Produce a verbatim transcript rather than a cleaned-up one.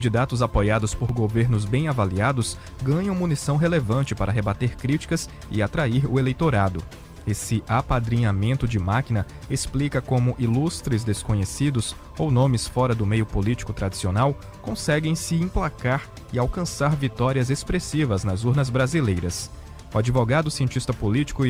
Candidatos apoiados por governos bem avaliados ganham munição relevante para rebater críticas e atrair o eleitorado. Esse apadrinhamento de máquina explica como ilustres desconhecidos ou nomes fora do meio político tradicional conseguem se emplacar e alcançar vitórias expressivas nas urnas brasileiras. O advogado, cientista político e